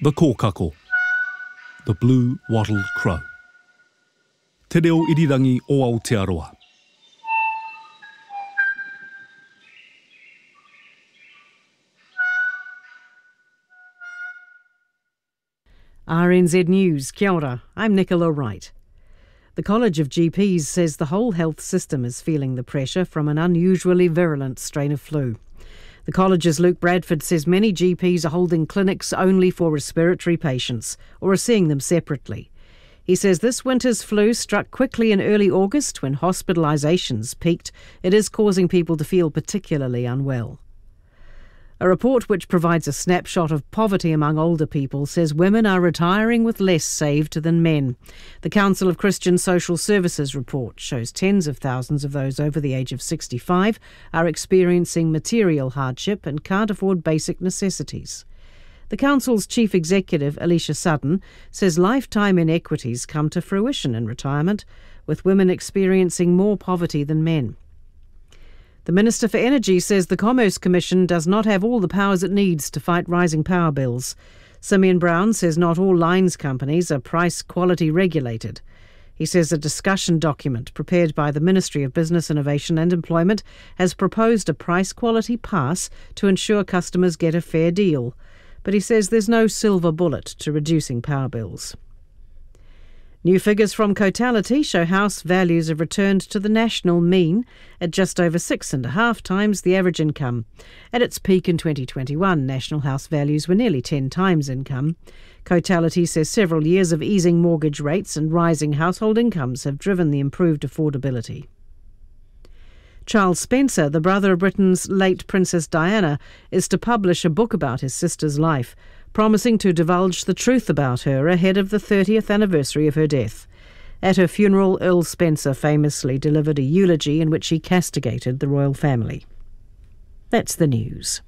The kōkako, the blue wattled crow. Te reo irirangi o Aotearoa. RNZ News, kia ora, I'm Nicola Wright. The College of GPs says the whole health system is feeling the pressure from an unusually virulent strain of flu. The college's Luke Bradford says many GPs are holding clinics only for respiratory patients or are seeing them separately. He says this winter's flu struck quickly in early August when hospitalisations peaked. It is causing people to feel particularly unwell. A report which provides a snapshot of poverty among older people says women are retiring with less saved than men. The Council of Christian Social Services report shows tens of thousands of those over the age of 65 are experiencing material hardship and can't afford basic necessities. The Council's Chief Executive, Alicia Sutton, says lifetime inequities come to fruition in retirement, with women experiencing more poverty than men. The Minister for Energy says the Commerce Commission does not have all the powers it needs to fight rising power bills. Simeon Brown says not all lines companies are price quality regulated. He says a discussion document prepared by the Ministry of Business, Innovation and Employment has proposed a price quality pass to ensure customers get a fair deal. But he says there's no silver bullet to reducing power bills. New figures from Cotality show house values have returned to the national mean at just over 6.5 times the average income. At its peak in 2021, national house values were nearly 10 times income. Cotality says several years of easing mortgage rates and rising household incomes have driven the improved affordability. Charles Spencer, the brother of Britain's late Princess Diana, is to publish a book about his sister's life, promising to divulge the truth about her ahead of the 30th anniversary of her death. At her funeral, Earl Spencer famously delivered a eulogy in which he castigated the royal family. That's the news.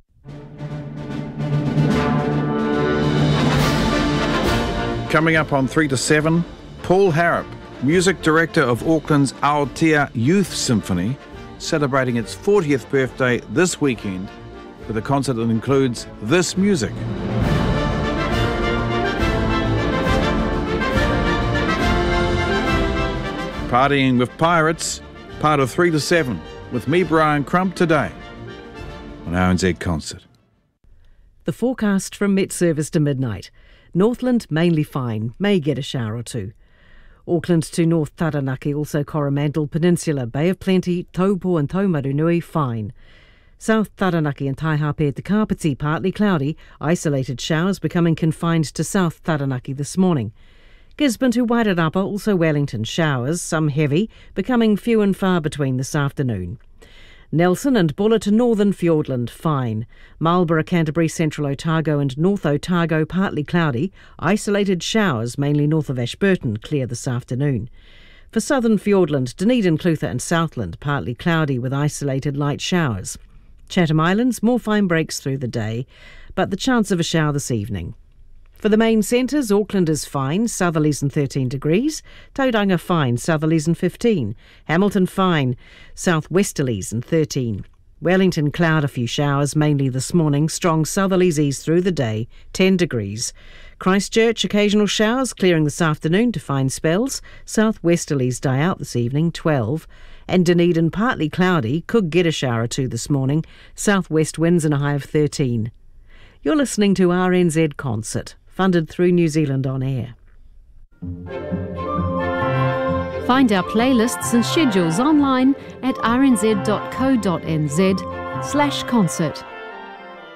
Coming up on 3 to 7, Paul Harrop, music director of Auckland's Aotea Youth Symphony, celebrating its 40th birthday this weekend with a concert that includes this music. Partying with Pirates, part of 3 to 7, with me, Brian Crump, today on RNZ Concert. The forecast from Met Service to midnight. Northland mainly fine, may get a shower or two. Auckland to North Taranaki, also Coromandel Peninsula, Bay of Plenty, Taupo and Taumarunui fine. South Taranaki and Taihape to Kapiti partly cloudy, isolated showers becoming confined to South Taranaki this morning. Gisborne to Wairarapa, also Wellington showers, some heavy, becoming few and far between this afternoon. Nelson and Buller to Northern Fiordland fine. Marlborough, Canterbury, Central Otago and North Otago partly cloudy, isolated showers mainly north of Ashburton clear this afternoon. For Southern Fiordland, Dunedin, Clutha and Southland partly cloudy with isolated light showers. Chatham Islands, more fine breaks through the day, but the chance of a shower this evening. For the main centres, Auckland is fine, southerlies and 13 degrees. Tauranga fine, southerlies and 15. Hamilton fine, southwesterlies and 13. Wellington cloud, a few showers, mainly this morning. Strong southerlies ease through the day, 10 degrees. Christchurch, occasional showers, clearing this afternoon to fine spells. Southwesterlies die out this evening, 12. And Dunedin partly cloudy, could get a shower or two this morning. Southwest winds and a high of 13. You're listening to RNZ Concert, funded through New Zealand On Air. Find our playlists and schedules online at rnz.co.nz/concert.